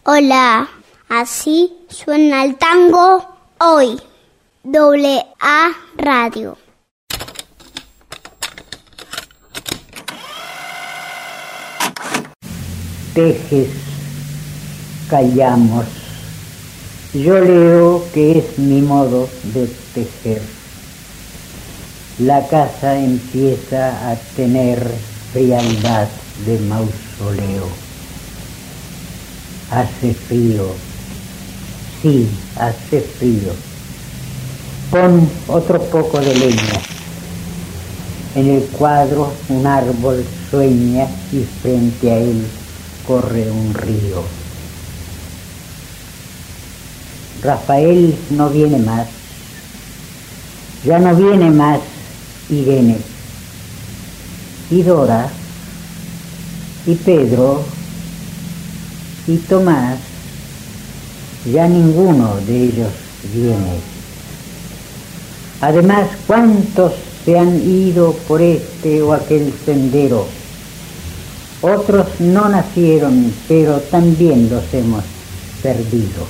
Hola, así suena el tango hoy. AA Radio. Tejes, callamos. Yo leo que es mi modo de tejer. La casa empieza a tener frialdad de mausoleo. Hace frío, sí, hace frío. Pon otro poco de leña. En el cuadro un árbol sueña y frente a él corre un río. Rafael no viene más, ya no viene más Irene, y Dora, y Pedro, y Tomás, ya ninguno de ellos viene. Además, ¿cuántos se han ido por este o aquel sendero? Otros no nacieron, pero también los hemos perdido.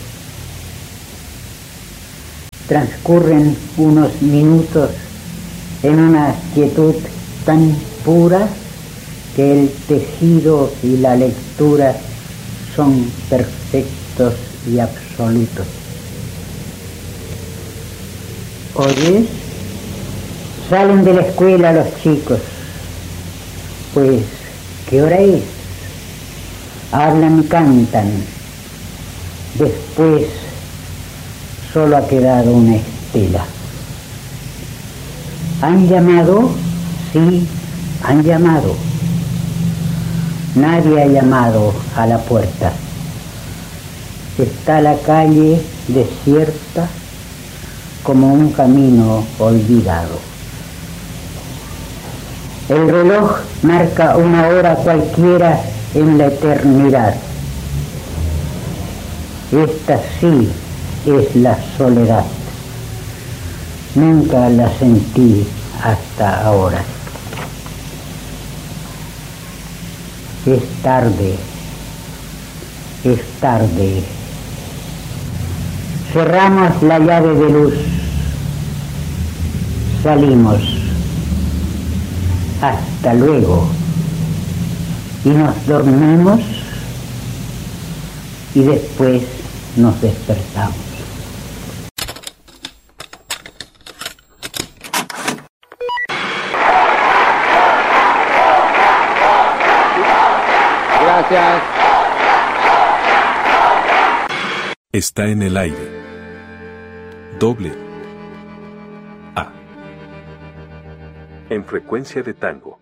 Transcurren unos minutos en una quietud tan pura que el tejido y la lectura son perfectos y absolutos. ¿Oyes? Salen de la escuela los chicos. Pues, ¿qué hora es? Hablan y cantan. Después solo ha quedado una estela. ¿Han llamado? Sí, han llamado. Nadie ha llamado a la puerta. Está la calle desierta como un camino olvidado. El reloj marca una hora cualquiera en la eternidad. Esta sí es la soledad. Nunca la sentí hasta ahora. Es tarde, es tarde. Cerramos la llave de luz. Salimos. Hasta luego. Y nos dormimos y después nos despertamos. Gracias. Está en el aire. AA. En frecuencia de tango.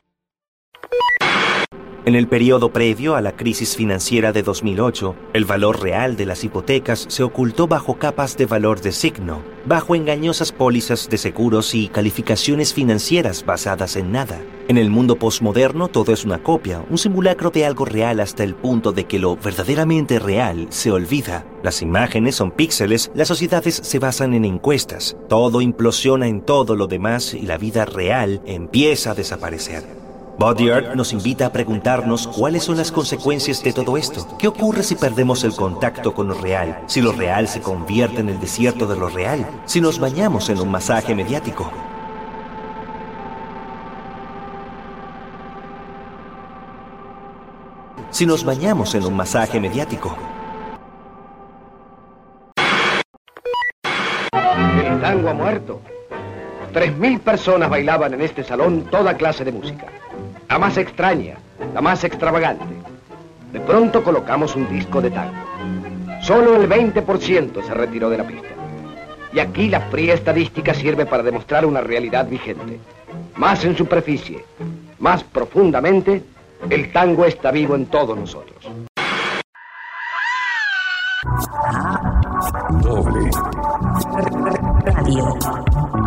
En el periodo previo a la crisis financiera de 2008, el valor real de las hipotecas se ocultó bajo capas de valor de signo, bajo engañosas pólizas de seguros y calificaciones financieras basadas en nada. En el mundo postmoderno todo es una copia, un simulacro de algo real hasta el punto de que lo verdaderamente real se olvida. Las imágenes son píxeles, las sociedades se basan en encuestas, todo implosiona en todo lo demás y la vida real empieza a desaparecer. Baudrillard nos invita a preguntarnos cuáles son las consecuencias de todo esto. ¿Qué ocurre si perdemos el contacto con lo real? Si lo real se convierte en el desierto de lo real. Si nos bañamos en un masaje mediático. Si nos bañamos en un masaje mediático. El tango ha muerto. 3.000 personas bailaban en este salón toda clase de música. La más extraña, la más extravagante. De pronto colocamos un disco de tango. Solo el 20% se retiró de la pista. Y aquí la fría estadística sirve para demostrar una realidad vigente. Más en superficie, más profundamente, el tango está vivo en todos nosotros. Radio.